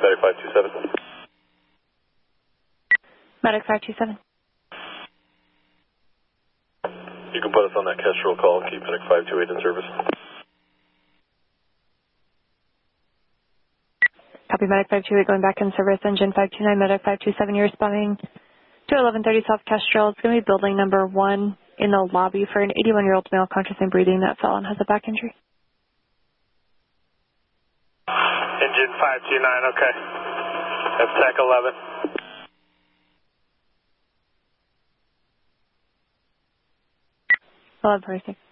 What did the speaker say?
Medic 527. Medic 527. You can put us on that Kestrel call. Keep Medic 528 in service. Copy, Medic 528 going back in service. Engine 529, Medic 527, you're responding to 1130 South Kestrel. It's going to be building number 1 in the lobby for an 81-year-old male conscious and breathing that fell and has a back injury. Engine 529, okay. That's TAC 11. 1146.